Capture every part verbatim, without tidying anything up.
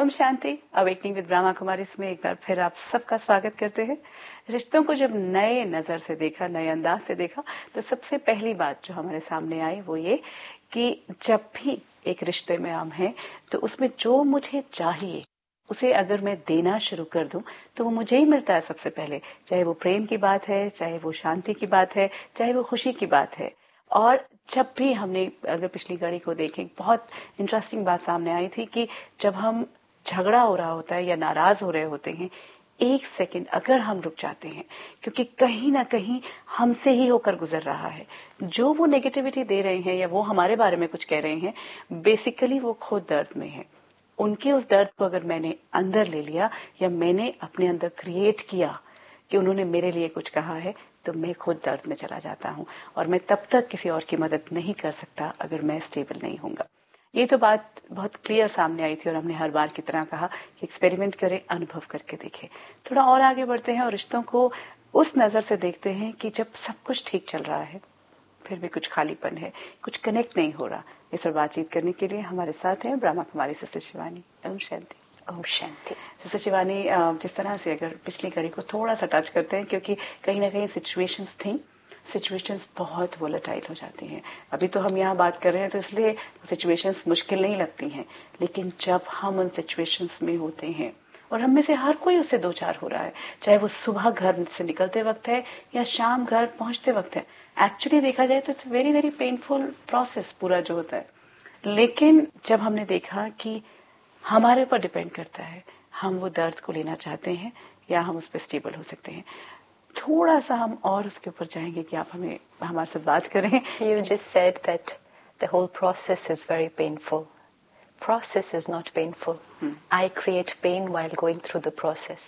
Om Shanti. Awakening with Brahma Kumari में एक बार फिर आप सबका स्वागत करते हैं। रिश्तों को जब नए नजर से देखा, नए अंदाज से देखा, तो सबसे पहली बात जो हमारे सामने आई वो ये कि जब भी एक रिश्ते में हम हैं तो उसमें जो मुझे चाहिए उसे अगर मैं देना शुरू कर दूं तो वो मुझे ही मिलता है सबसे पहले। चाहे वो प्रेम की बात है, चाहे वो शांति की बात है, चाहे वो खुशी की बात है। और जब भी हमने अगर पिछली कड़ी को देखें, बहुत इंटरेस्टिंग बात सामने आई थी कि जब हम झगड़ा हो रहा होता है या नाराज हो रहे होते हैं, एक सेकंड अगर हम रुक जाते हैं, क्योंकि कहीं ना कहीं हमसे ही होकर गुजर रहा है, जो वो नेगेटिविटी दे रहे हैं या वो हमारे बारे में कुछ कह रहे हैं, बेसिकली वो खुद दर्द में है। उनके उस दर्द को अगर मैंने अंदर ले लिया या मैंने अपने अंदर क्रिएट किया कि उन्होंने मेरे लिए कुछ कहा है, तो मैं खुद दर्द में चला जाता हूं और मैं तब तक किसी और की मदद नहीं कर सकता अगर मैं स्टेबल नहीं होऊंगा। ये तो बात बहुत क्लियर सामने आई थी और हमने हर बार की तरह कहा कि एक्सपेरिमेंट करें, अनुभव करके देखें। थोड़ा और आगे बढ़ते हैं और रिश्तों को उस नजर से देखते हैं कि जब सब कुछ ठीक चल रहा है फिर भी कुछ खालीपन है, कुछ कनेक्ट नहीं हो रहा। इस पर बातचीत करने के लिए हमारे साथ हैं ब्रह्मा कुमारी सिस्टर शिवानी। ओम शांति। ओम शांति। सिस्टर शिवानी, जिस तरह से अगर पिछली कड़ी को थोड़ा सा टच करते हैं, क्योंकि कहीं ना कहीं सिचुएशंस थी, सिचुएशंस बहुत वोलेटाइल हो जाती हैं। अभी तो हम यहाँ बात कर रहे हैं तो इसलिए सिचुएशंस मुश्किल नहीं लगती हैं, लेकिन जब हम उन सिचुएशंस में होते हैं, और हम में से हर कोई उससे दो चार हो रहा है, चाहे वो सुबह घर से निकलते वक्त है या शाम घर पहुंचते वक्त है। एक्चुअली देखा जाए तो it's very very painful process पूरा जो होता है। लेकिन जब हमने देखा कि हमारे ऊपर डिपेंड करता है, हम वो दर्द को लेना चाहते हैं या हम उस पर स्टेबल हो सकते हैं, थोड़ा सा हम और उसके ऊपर जाएंगे कि आप हमें हमारे साथ बात करें। You just said that the whole process is very painful. Process is not painful. Hmm. I create pain while going through the process.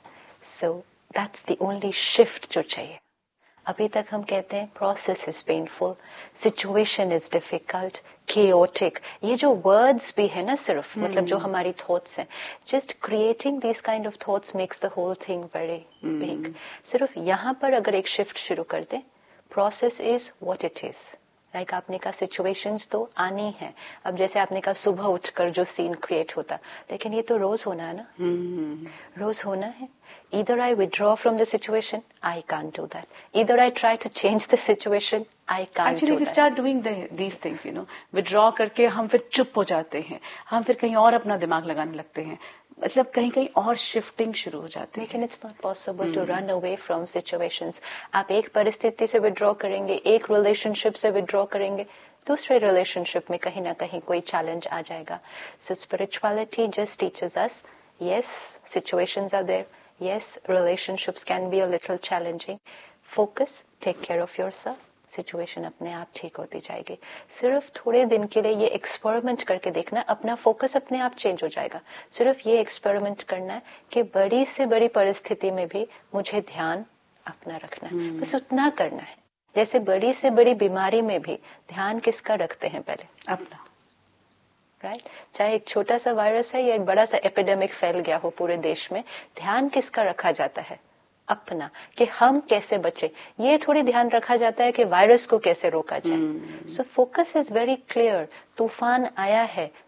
So that's the only shift जो चाहिए। अभी तक हम कहते हैं process is painful, situation is difficult, chaotic. ये जो words भी है ना सिर्फ, hmm. मतलब जो हमारी thoughts हैं, just creating these kind of thoughts makes the whole thing very hmm. big. सिर्फ यहाँ पर अगर एक shift शुरू कर दें, process is what it is. Like like आपने कहा सिचुएशंस तो आनी है। अब जैसे आपने कहा सुबह उठकर जो सीन क्रिएट होता, लेकिन ये तो रोज होना है ना। hmm. रोज होना है। Either I withdraw from the situation, I can't do that. Either I try to change the situation, I can't Actually, do we that. start doing the, these things, you know. Withdraw करके हम फिर चुप हो जाते हैं, हम फिर कहीं और अपना दिमाग लगाने लगते हैं, मतलब कहीं कहीं और शिफ्टिंग शुरू हो जाती है। लेकिन it's not possible to run away from situations. आप एक परिस्थिति से विड्रॉ करेंगे, एक रिलेशनशिप से विड्रॉ करेंगे, दूसरे रिलेशनशिप में कहीं ना कहीं कोई चैलेंज आ जाएगा। सो spirituality just teaches us, yes situations are there, yes relationships can be a little challenging, focus, take care of yourself, situation अपने आप ठीक होती जाएगी। सिर्फ थोड़े दिन के लिए ये एक्सपेरिमेंट करके देखना, अपना फोकस अपने आप चेंज हो जाएगा। सिर्फ ये एक्सपेरिमेंट करना है कि बड़ी से बड़ी परिस्थिति में भी मुझे ध्यान अपना रखना है, hmm. बस उतना करना है। जैसे बड़ी से बड़ी बीमारी में भी ध्यान किसका रखते हैं पहले? अपना, राइट right? चाहे एक छोटा सा वायरस है या एक बड़ा सा एपिडेमिक फैल गया हो पूरे देश में, ध्यान किसका रखा जाता है? अपना, कि हम कैसे बचे। ये थोड़ी ध्यान रखा जाता है कि वायरस को कैसे रोका जाए। So focus is very clear. तूफान आया है